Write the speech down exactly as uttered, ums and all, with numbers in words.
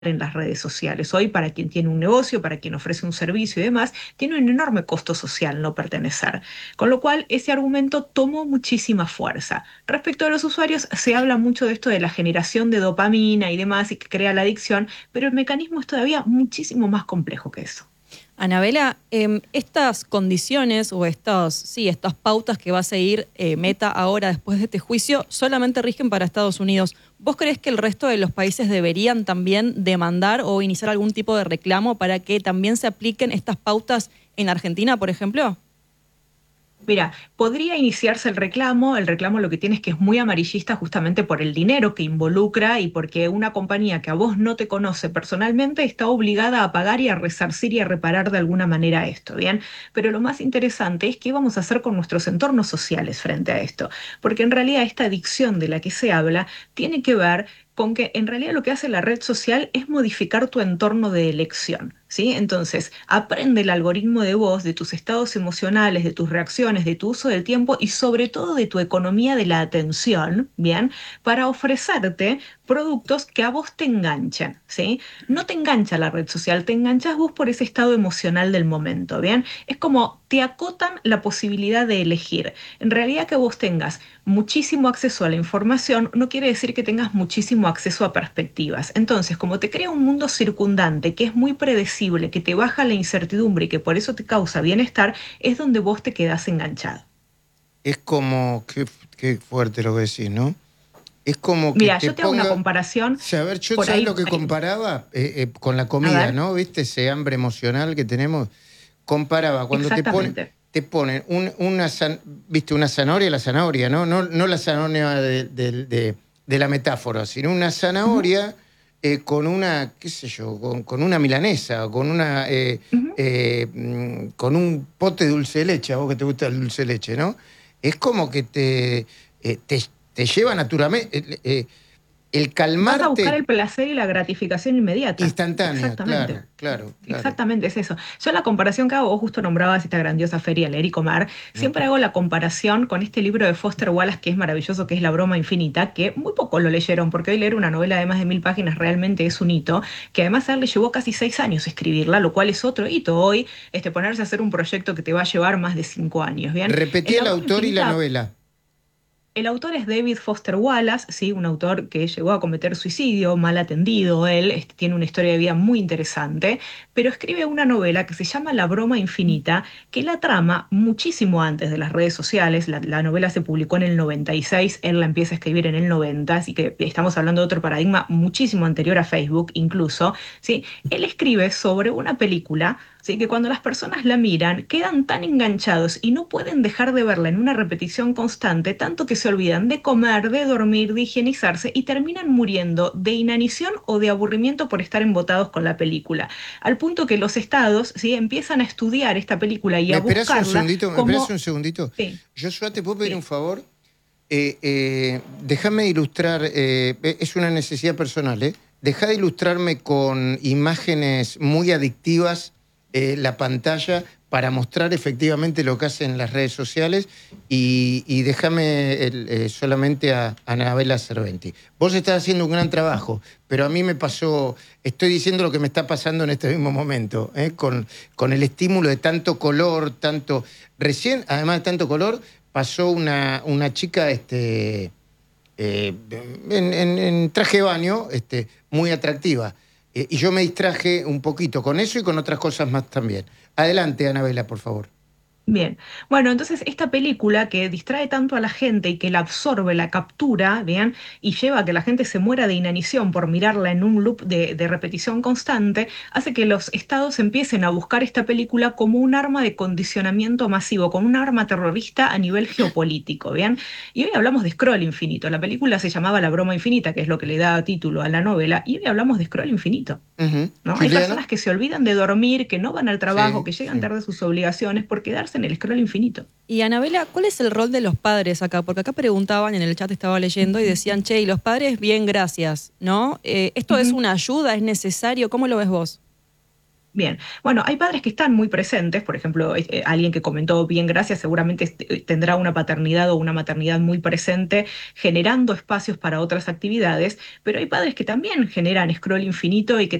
en las redes sociales. Hoy, para quien tiene un negocio, para quien ofrece un servicio y demás, tiene un enorme costo social no pertenecer. Con lo cual, ese argumento tomó muchísima fuerza. Respecto a los usuarios, se habla mucho de esto de la generación de dopamina y demás y que crea la adicción, pero el mecanismo es todavía muchísimo más complejo que eso. Anabela, eh, estas condiciones o estos, sí, estas pautas que va a seguir eh, Meta ahora después de este juicio solamente rigen para Estados Unidos. ¿Vos creés que el resto de los países deberían también demandar o iniciar algún tipo de reclamo para que también se apliquen estas pautas en Argentina, por ejemplo? Mira, podría iniciarse el reclamo. El reclamo lo que tiene es que es muy amarillista justamente por el dinero que involucra y porque una compañía que a vos no te conoce personalmente está obligada a pagar y a resarcir y a reparar de alguna manera esto, ¿bien? Pero lo más interesante es qué vamos a hacer con nuestros entornos sociales frente a esto, porque en realidad esta adicción de la que se habla tiene que ver con que en realidad lo que hace la red social es modificar tu entorno de elección, ¿sí? Entonces, aprende el algoritmo de vos, de tus estados emocionales, de tus reacciones, de tu uso del tiempo y sobre todo de tu economía de la atención, ¿bien? Para ofrecerte productos que a vos te enganchan, ¿sí? No te engancha la red social, te enganchas vos por ese estado emocional del momento, ¿bien? Es como te acotan la posibilidad de elegir. En realidad que vos tengas muchísimo acceso a la información no quiere decir que tengas muchísimo acceso a perspectivas. Entonces, como te crea un mundo circundante que es muy predecible, que te baja la incertidumbre y que por eso te causa bienestar, es donde vos te quedás enganchado. Es como, qué, qué fuerte lo que decís, ¿no? Es como que Mira, te yo te hago una ponga... comparación Sí, a ver, yo por sabes ahí. lo que comparaba eh, eh, con la A comida, ver, ¿no? ¿Viste ese hambre emocional que tenemos? Comparaba cuando te ponen, exactamente. te ponen un- una, zan- ¿viste? Una zanahoria, la zanahoria, ¿no? No, no la zanahoria de, de- de- de la metáfora, sino una Ujú, zanahoria eh, con una, qué sé yo, con, con una milanesa, o con una, eh, ujú. eh, mm, con un pote de dulce de leche, a vos que te gusta el dulce de leche, ¿no? Es como que te, eh, te, te lleva naturalmente, eh, eh, el Vas a buscar calmarte el placer y la gratificación inmediata. instantánea, Exactamente. claro, claro, claro. Exactamente, es eso. Yo la comparación que hago, vos justo nombrabas esta grandiosa feria Leer y Comer, ¿No? siempre hago la comparación con este libro de Foster Wallace que es maravilloso, que es La broma infinita, que muy poco lo leyeron, porque hoy leer una novela de más de mil páginas realmente es un hito, que además a él le llevó casi seis años escribirla, lo cual es otro hito hoy, este, ponerse a hacer un proyecto que te va a llevar más de cinco años, ¿bien? Repetí En La el broma autor y la infinita. novela. El autor es David Foster Wallace, ¿sí? Un autor que llegó a cometer suicidio, mal atendido él, este, tiene una historia de vida muy interesante, pero escribe una novela que se llama La broma infinita, que la trama muchísimo antes de las redes sociales. La, la novela se publicó en el noventa y seis, él la empieza a escribir en el noventa, así que estamos hablando de otro paradigma muchísimo anterior a Facebook incluso, ¿sí? Él escribe sobre una película, ¿sí? Que cuando las personas la miran quedan tan enganchados y no pueden dejar de verla en una repetición constante, tanto que se olvidan de comer, de dormir, de higienizarse y terminan muriendo de inanición o de aburrimiento por estar embotados con la película. Al punto que los estados, ¿sí? Empiezan a estudiar esta película y ¿Me a esperás un buscarla segundito? ¿Me esperás un como... segundito? Sí, Joshua, ¿te puedo pedir un sí. favor? Eh, eh, déjame ilustrar, eh, es una necesidad personal, ¿eh? Deja de ilustrarme con imágenes muy adictivas eh, la pantalla para mostrar efectivamente lo que hacen las redes sociales y, y déjame el, eh, solamente a, a Anabela Cerventi. Vos estás haciendo un gran trabajo, pero a mí me pasó, estoy diciendo lo que me está pasando en este mismo momento, ¿eh? con, con el estímulo de tanto color, tanto... Recién, además de tanto color, pasó una, una chica este, eh, en, en- en traje de baño este, muy atractiva. Eh, y yo me distraje un poquito con eso y con otras cosas más también. Adelante, Anabela, por favor. Bien, bueno, entonces esta película que distrae tanto a la gente y que la absorbe, la captura, ¿bien? Y lleva a que la gente se muera de inanición por mirarla en un loop de, de repetición constante, hace que los estados empiecen a buscar esta película como un arma de condicionamiento masivo, como un arma terrorista a nivel geopolítico, ¿bien? Y hoy hablamos de scroll infinito. La película se llamaba La broma infinita, que es lo que le da título a la novela, y hoy hablamos de scroll infinito. Ujú. ¿No? Hay Juliana. personas que se olvidan de dormir, que no van al trabajo, Sí, que llegan sí. tarde a sus obligaciones por quedarse en el scroll infinito. Y Anabela, ¿cuál es el rol de los padres acá? Porque acá preguntaban, en el chat estaba leyendo y decían, che, y los padres, bien, gracias, ¿no? Eh, ¿esto es Ujú. una ayuda? ¿Es necesario? ¿Cómo lo ves vos? Bien, bueno, hay padres que están muy presentes, por ejemplo, eh, eh, alguien que comentó bien, gracias, seguramente este, tendrá una paternidad o una maternidad muy presente, generando espacios para otras actividades, pero hay padres que también generan scroll infinito y que